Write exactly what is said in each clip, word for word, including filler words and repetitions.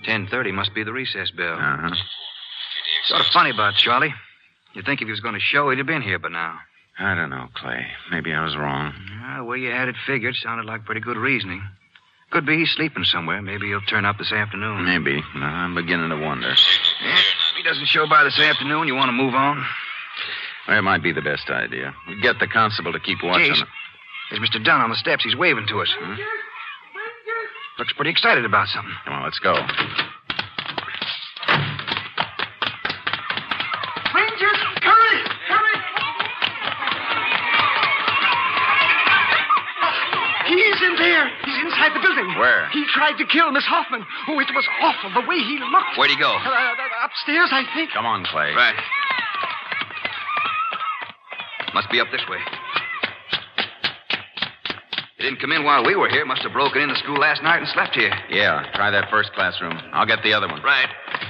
ten thirty must be the recess bell. Uh-huh. Sort of funny about Charlie. You'd think if he was going to show, he'd have been here by now. I don't know, Clay. Maybe I was wrong. Well, the way you had it figured sounded like pretty good reasoning. Could be he's sleeping somewhere. Maybe he'll turn up this afternoon. Maybe. No, I'm beginning to wonder. Yeah, if he doesn't show by this afternoon, you want to move on? Well, it might be the best idea. We get the constable to keep watching. Jeez. There's Mister Dunn on the steps. He's waving to us. Hmm? Looks pretty excited about something. Come on, let's go. Rangers, hurry! Hurry! He's in there. He's inside the building. Where? He tried to kill Miss Hoffman. Oh, it was awful, the way he looked. Where'd he go? Uh, uh, upstairs, I think. Come on, Clay. Right. Must be up this way. He didn't come in while we were here. Must have broken in the school last night and slept here. Yeah, try that first classroom. I'll get the other one. Right.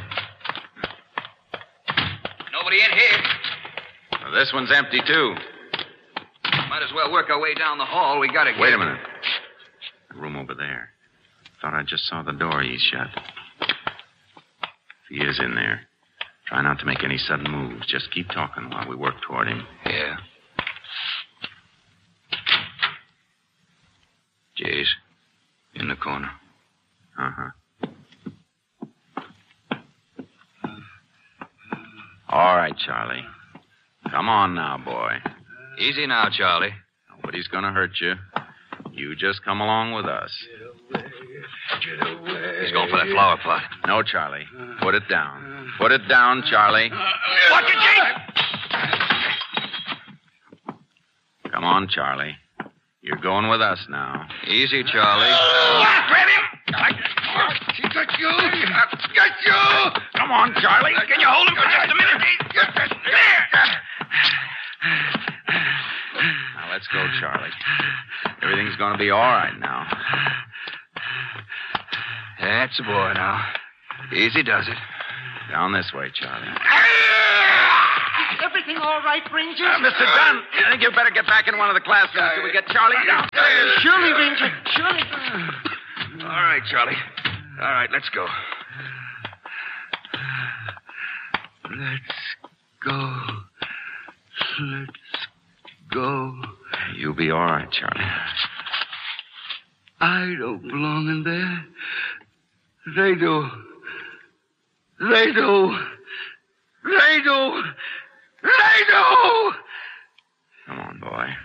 Nobody in here. Well, this one's empty, too. Might as well work our way down the hall. We gotta get... Wait a minute. The room over there. Thought I just saw the door he's shut. If he is in there, try not to make any sudden moves. Just keep talking while we work toward him. Yeah. Jay's in the corner. Uh-huh. All right, Charlie. Come on now, boy. Easy now, Charlie. Nobody's gonna hurt you. You just come along with us. He's going for that flower pot. No, Charlie. Put it down. Put it down, Charlie. Watch it, Jay! Come on, Charlie. You're going with us now. Easy, Charlie. Grab him! She got you! Got you! Come on, Charlie. Can you hold him for just a minute? Now, let's go, Charlie. Everything's going to be all right now. That's the boy now. Easy does it. Down this way, Charlie. Everything all right, Rangers? Uh, Mister Dunn, I think you better get back in one of the classrooms till we get Charlie downstairs. Surely, Ranger. Surely. All right, Charlie. All right, let's go. Let's go. Let's go. You'll be all right, Charlie. I don't belong in there. They do. They do. They do. They do! Come on, boy.